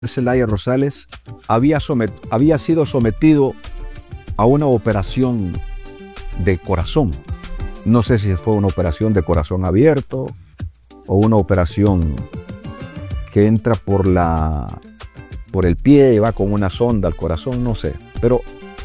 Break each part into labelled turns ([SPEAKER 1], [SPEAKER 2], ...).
[SPEAKER 1] Zelaya Rosales había sido sometido a una operación de corazón. No sé si fue una operación de corazón abierto o una operación que entra por el pie y va con una sonda al corazón, no sé. Pero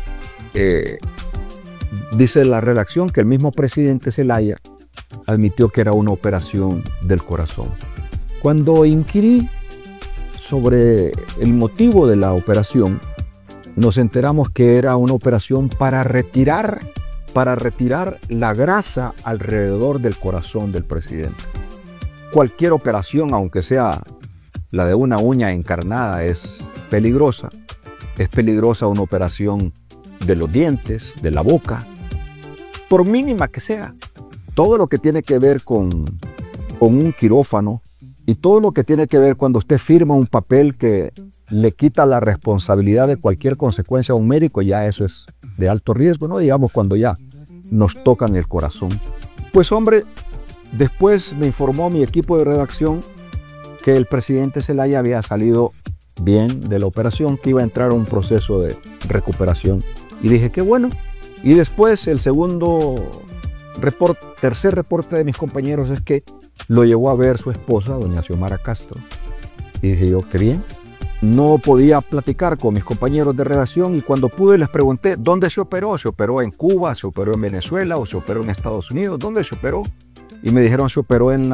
[SPEAKER 1] dice la redacción que el mismo presidente Zelaya admitió que era una operación del corazón. Cuando inquirí sobre el motivo de la operación, nos enteramos que era una operación para retirar la grasa alrededor del corazón del presidente. Cualquier operación, aunque sea la de una uña encarnada, es peligrosa. Es peligrosa una operación de los dientes, de la boca, por mínima que sea. Todo lo que tiene que ver con un quirófano y todo lo que tiene que ver cuando usted firma un papel que le quita la responsabilidad de cualquier consecuencia a un médico, ya eso es de alto riesgo, no digamos cuando ya nos tocan el corazón. Pues hombre, después me informó mi equipo de redacción que el presidente Zelaya había salido bien de la operación, que iba a entrar a un proceso de recuperación. Y dije, qué bueno. Y después el tercer reporte de mis compañeros es que lo llevó a ver su esposa, doña Xiomara Castro. Y dije yo, qué bien. No podía platicar con mis compañeros de redacción y cuando pude les pregunté, ¿dónde se operó? ¿Se operó en Cuba? ¿Se operó en Venezuela? ¿O se operó en Estados Unidos? ¿Dónde se operó? Y me dijeron, se operó en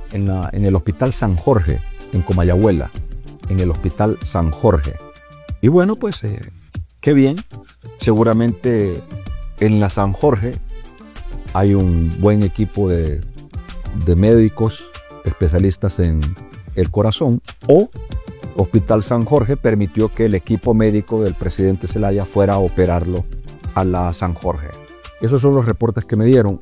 [SPEAKER 1] el Hospital San Jorge, en Comayagüela, en el Hospital San Jorge. Y bueno, pues, qué bien. Seguramente en la San Jorge hay un buen equipo de médicos especialistas en el corazón, o Hospital San Jorge permitió que el equipo médico del presidente Zelaya fuera a operarlo a la San Jorge. Esos son los reportes que me dieron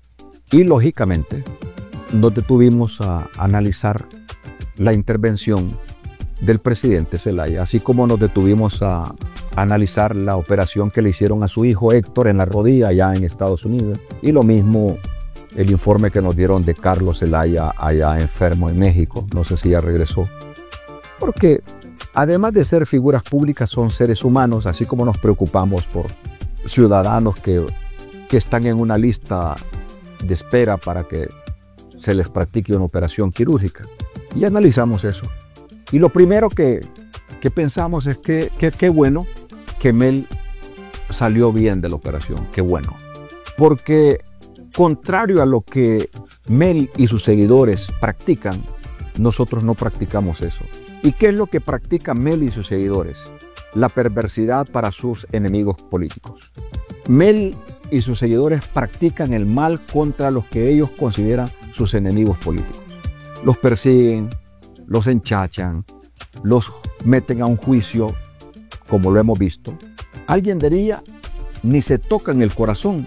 [SPEAKER 1] y lógicamente nos detuvimos a analizar la intervención del presidente Zelaya, así como nos detuvimos a analizar la operación que le hicieron a su hijo Héctor en la rodilla allá en Estados Unidos, y lo mismo el informe que nos dieron de Carlos Zelaya allá enfermo en México. No sé si ya regresó. Porque además de ser figuras públicas, son seres humanos, así como nos preocupamos por ciudadanos que están en una lista de espera para que se les practique una operación quirúrgica. Y analizamos eso. Y lo primero que pensamos es que qué bueno que Mel salió bien de la operación. Qué bueno. Porque contrario a lo que Mel y sus seguidores practican, nosotros no practicamos eso. ¿Y qué es lo que practican Mel y sus seguidores? La perversidad para sus enemigos políticos. Mel y sus seguidores practican el mal contra los que ellos consideran sus enemigos políticos. Los persiguen, los enchachan, los meten a un juicio, como lo hemos visto. Alguien diría, ni se tocan el corazón.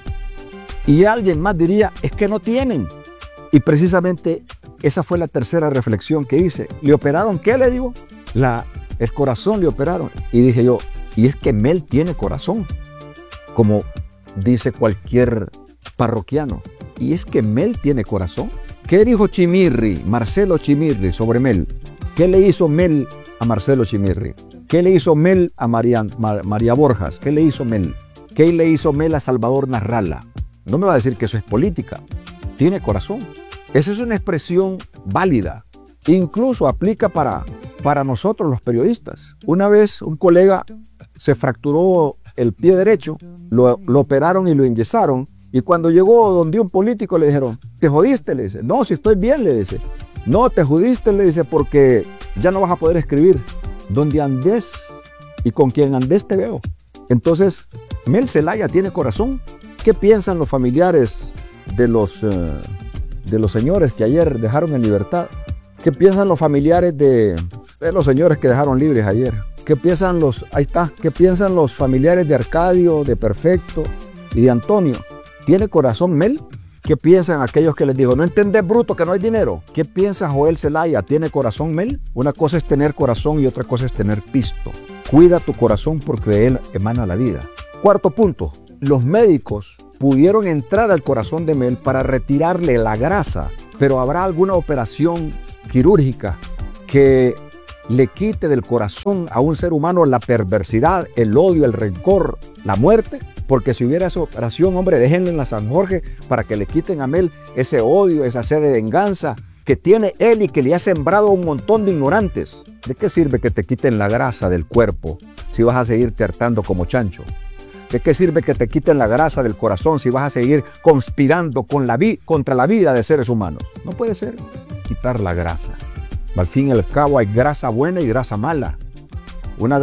[SPEAKER 1] Y alguien más diría, es que no tienen. Y precisamente esa fue la tercera reflexión que hice. ¿Le operaron qué? Le digo. El corazón le operaron. Y dije yo, y es que Mel tiene corazón, como dice cualquier parroquiano. Y es que Mel tiene corazón. ¿Qué dijo Chimirri, Marcelo Chimirri, sobre Mel? ¿Qué le hizo Mel a Marcelo Chimirri? ¿Qué le hizo Mel a María Borjas? ¿Qué le hizo Mel? ¿Qué le hizo Mel a Salvador Narrala? No me va a decir que eso es política. Tiene corazón. Esa es una expresión válida. Incluso aplica para nosotros los periodistas. Una vez un colega se fracturó el pie derecho, lo operaron y lo enyesaron. Y cuando llegó donde un político le dijeron, ¿te jodiste? Le dice, no, si estoy bien, le dice. No, te jodiste, le dice, porque ya no vas a poder escribir. Donde andes y con quien andes te veo. Entonces, Mel Zelaya tiene corazón. ¿Qué piensan los familiares de los señores que ayer dejaron en libertad? ¿Qué piensan los familiares de los señores que dejaron libres ayer? ¿Qué piensan ¿Qué piensan los familiares de Arcadio, de Perfecto y de Antonio? ¿Tiene corazón Mel? ¿Qué piensan aquellos que les digo, no entendés, bruto, que no hay dinero? ¿Qué piensa Joel Zelaya? ¿Tiene corazón Mel? Una cosa es tener corazón y otra cosa es tener pisto. Cuida tu corazón porque de él emana la vida. Cuarto punto. Los médicos pudieron entrar al corazón de Mel para retirarle la grasa, pero habrá alguna operación quirúrgica que le quite del corazón a un ser humano la perversidad, el odio, el rencor, la muerte. Porque si hubiera esa operación, hombre, déjenle en la San Jorge para que le quiten a Mel ese odio, esa sed de venganza que tiene él y que le ha sembrado a un montón de ignorantes. ¿De qué sirve que te quiten la grasa del cuerpo si vas a seguirte hartando como chancho? ¿De qué sirve que te quiten la grasa del corazón si vas a seguir conspirando contra la vida de seres humanos? No puede ser. Quitar la grasa. Al fin y al cabo hay grasa buena y grasa mala. Una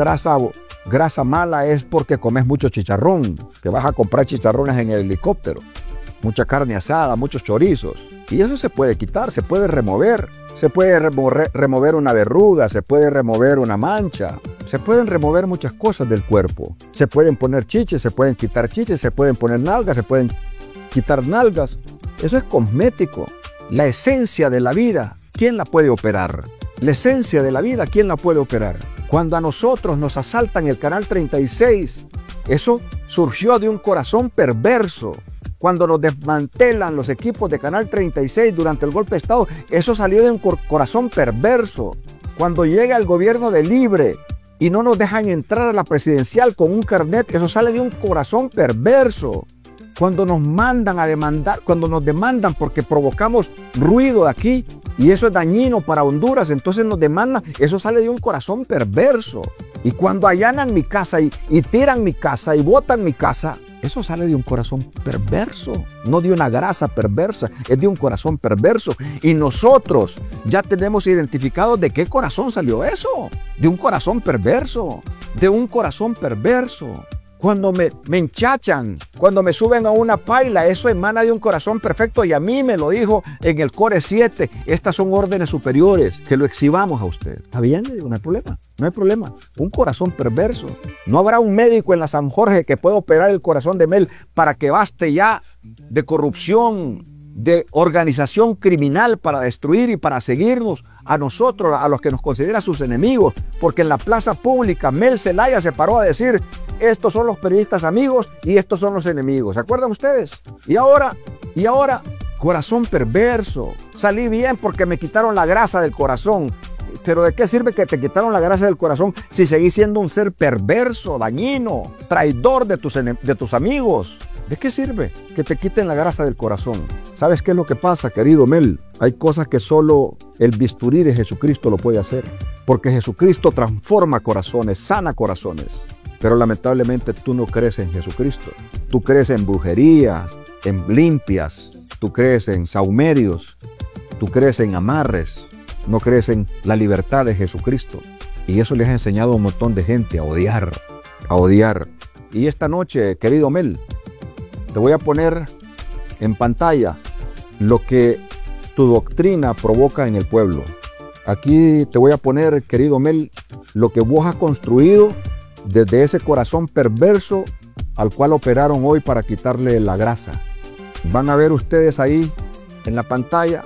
[SPEAKER 1] grasa mala es porque comes mucho chicharrón, que vas a comprar chicharrones en el helicóptero, mucha carne asada, muchos chorizos. Y eso se puede quitar, se puede remover. Se puede remover una verruga, se puede remover una mancha. Se pueden remover muchas cosas del cuerpo. Se pueden poner chiches, se pueden quitar chiches, se pueden poner nalgas, se pueden quitar nalgas. Eso es cosmético. La esencia de la vida, ¿quién la puede operar? La esencia de la vida, ¿quién la puede operar? Cuando a nosotros nos asaltan el Canal 36, eso surgió de un corazón perverso. Cuando nos desmantelan los equipos de Canal 36 durante el golpe de Estado, eso salió de un corazón perverso. Cuando llega el gobierno de Libre y no nos dejan entrar a la presidencial con un carnet, eso sale de un corazón perverso. Cuando nos mandan a demandar, cuando nos demandan porque provocamos ruido aquí y eso es dañino para Honduras, entonces nos demandan, eso sale de un corazón perverso. Y cuando allanan mi casa y tiran mi casa y botan mi casa, eso sale de un corazón perverso, no de una grasa perversa, es de un corazón perverso. Y nosotros ya tenemos identificado de qué corazón salió eso, de un corazón perverso, de un corazón perverso. Cuando me enchachan, cuando me suben a una paila, eso emana de un corazón perfecto y a mí me lo dijo en el Core 7. Estas son órdenes superiores, que lo exhibamos a usted. ¿Está bien? No hay problema, no hay problema. Un corazón perverso. No habrá un médico en la San Jorge que pueda operar el corazón de Mel para que baste ya de corrupción, de organización criminal para destruir y para seguirnos a nosotros, a los que nos considera sus enemigos. Porque en la plaza pública Mel Zelaya se paró a decir: estos son los periodistas amigos y estos son los enemigos. ¿Se acuerdan ustedes? Y ahora, corazón perverso. Salí bien porque me quitaron la grasa del corazón. Pero ¿de qué sirve que te quitaron la grasa del corazón si seguís siendo un ser perverso, dañino, traidor de tus amigos? ¿De qué sirve que te quiten la grasa del corazón? ¿Sabes qué es lo que pasa, querido Mel? Hay cosas que solo el bisturí de Jesucristo lo puede hacer. Porque Jesucristo transforma corazones, sana corazones. Pero lamentablemente tú no crees en Jesucristo. Tú crees en brujerías, en limpias, tú crees en saumerios, tú crees en amarres, no crees en la libertad de Jesucristo. Y eso les ha enseñado a un montón de gente a odiar, a odiar. Y esta noche, querido Mel, te voy a poner en pantalla lo que tu doctrina provoca en el pueblo. Aquí te voy a poner, querido Mel, lo que vos has construido desde ese corazón perverso al cual operaron hoy para quitarle la grasa. Van a ver ustedes ahí en la pantalla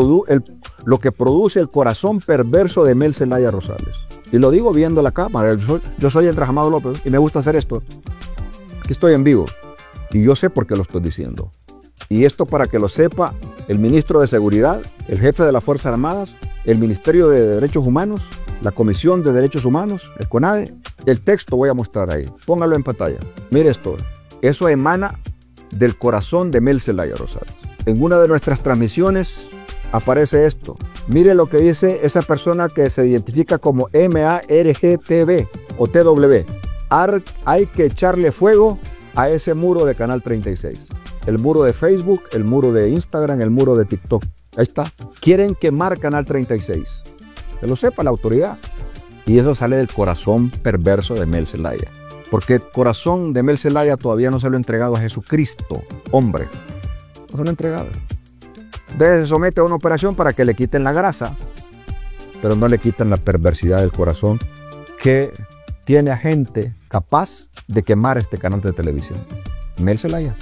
[SPEAKER 1] lo que produce el corazón perverso de Mel Zelaya Rosales. Y lo digo viendo la cámara. Yo soy el Trajamado López y me gusta hacer esto. Aquí estoy en vivo y yo sé por qué lo estoy diciendo. Y esto para que lo sepa el ministro de Seguridad, el jefe de las Fuerzas Armadas, el Ministerio de Derechos Humanos, la Comisión de Derechos Humanos, el CONADE. El texto voy a mostrar ahí. Póngalo en pantalla. Mire esto. Eso emana del corazón de Mel Zelaya Rosales. En una de nuestras transmisiones aparece esto. Mire lo que dice esa persona que se identifica como MARGTV o TW. Hay que echarle fuego a ese muro de Canal 36. El muro de Facebook, el muro de Instagram, el muro de TikTok. Ahí está. Quieren quemar Canal 36. Que lo sepa la autoridad. Y eso sale del corazón perverso de Mel Zelaya. Porque el corazón de Mel Zelaya todavía no se lo ha entregado a Jesucristo, hombre. No se lo ha entregado. Entonces se somete a una operación para que le quiten la grasa, pero no le quitan la perversidad del corazón que tiene a gente capaz de quemar este canal de televisión. Mel Zelaya.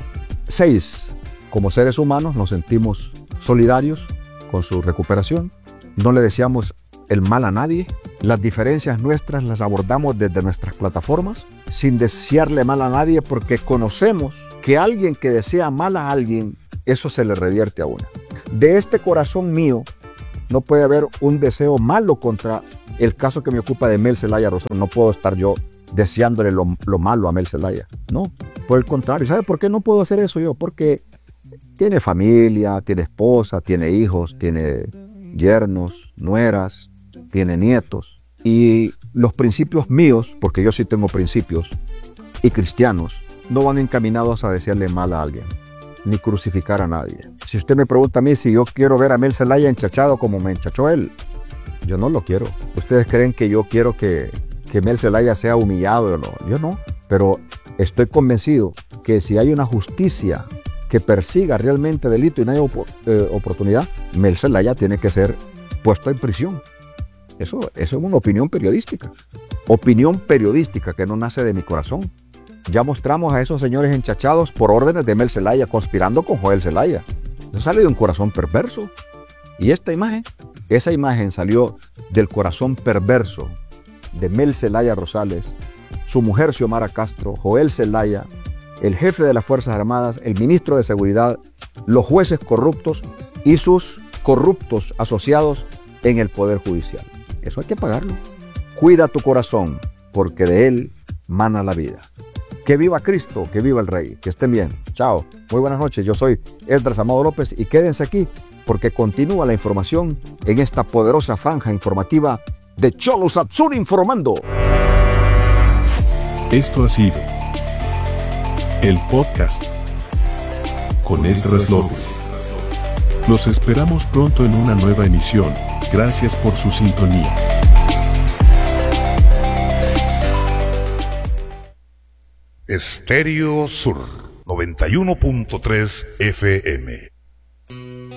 [SPEAKER 1] 6. Como seres humanos nos sentimos solidarios con su recuperación. No le deseamos el mal a nadie. Las diferencias nuestras las abordamos desde nuestras plataformas sin desearle mal a nadie, porque conocemos que alguien que desea mal a alguien, eso se le revierte a uno. De este corazón mío no puede haber un deseo malo contra el caso que me ocupa de Mel Zelaya Rosales. No puedo estar yo deseándole lo malo a Mel Zelaya. No, por el contrario. ¿Sabe por qué no puedo hacer eso yo? Porque tiene familia, tiene esposa, tiene hijos, tiene yernos, nueras, tiene nietos. Y los principios míos, porque yo sí tengo principios, y cristianos, no van encaminados a desearle mal a alguien, ni crucificar a nadie. Si usted me pregunta a mí si yo quiero ver a Mel Zelaya enchachado como me enchachó él, yo no lo quiero. ¿Ustedes creen que yo quiero que Mel Zelaya sea humillado? No, yo no. Pero estoy convencido que si hay una justicia que persiga realmente delito y no hay oportunidad, Mel Zelaya tiene que ser puesto en prisión. Eso es una opinión periodística. Opinión periodística que no nace de mi corazón. Ya mostramos a esos señores enchachados por órdenes de Mel Zelaya, conspirando con Joel Zelaya. Eso sale de un corazón perverso. Y esa imagen salió del corazón perverso de Mel Zelaya Rosales, su mujer Xiomara Castro, Joel Zelaya, el jefe de las Fuerzas Armadas, el ministro de Seguridad, los jueces corruptos y sus corruptos asociados en el Poder Judicial. Eso hay que pagarlo. Cuida tu corazón, porque de él mana la vida. Que viva Cristo, que viva el Rey. Que estén bien. Chao. Muy buenas noches. Yo soy Esdras Amado López y quédense aquí porque continúa la información en esta poderosa franja informativa de Cholo Satsuri Informando.
[SPEAKER 2] Esto ha sido el podcast con Esdras López. Los esperamos pronto en una nueva emisión. Gracias por su sintonía.
[SPEAKER 3] Estéreo Sur 91.3 FM